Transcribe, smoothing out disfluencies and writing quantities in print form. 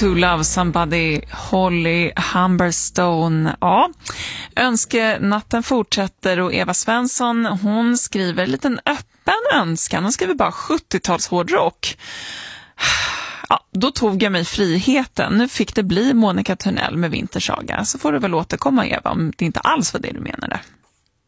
To Love Somebody, Holly Humberstone. Ja, önskenatten fortsätter och Eva Svensson, hon skriver en liten öppen önskan. Hon skriver bara 70-tals hårdrock. Ja, då tog jag mig friheten. Nu fick det bli Monica Törnell med Vintersaga. Så får du väl återkomma, Eva, om det inte alls var det du menade.